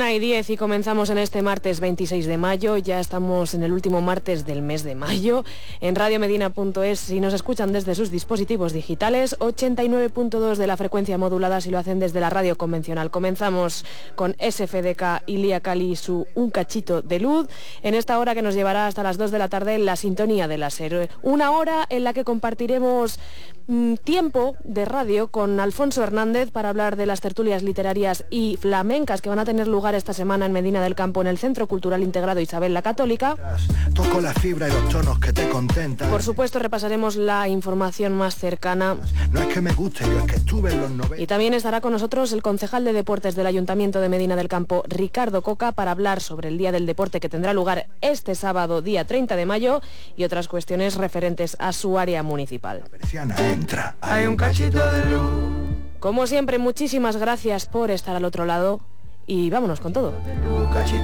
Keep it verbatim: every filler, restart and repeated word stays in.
Una y diez y comenzamos en este martes veintiséis de mayo, ya estamos en el último martes del mes de mayo, en radiomedina punto es si nos escuchan desde sus dispositivos digitales, ochenta y nueve punto dos de la frecuencia modulada si lo hacen desde la radio convencional. Comenzamos con S F D K y Lía Cali y su Un Cachito de Luz, en esta hora que nos llevará hasta las dos de la tarde en la sintonía de láser. Una hora en la que compartiremos mmm, tiempo de radio con Alfonso Hernández para hablar de las tertulias literarias y flamencas que van a tener lugar esta semana en Medina del Campo en el Centro Cultural Integrado Isabel la Católica. Toco la fibra y los tonos que te contentan. Por supuesto, repasaremos la información más cercana. No es que me guste, yo es que estuve en los noventa. Y también estará con nosotros el concejal de Deportes del Ayuntamiento de Medina del Campo, Ricardo Coca, para hablar sobre el Día del Deporte que tendrá lugar este sábado, día treinta de mayo, y otras cuestiones referentes a su área municipal. La persiana entra, hay un cachito de luz. Como siempre, muchísimas gracias por estar al otro lado. Y vámonos con todo. Un cachito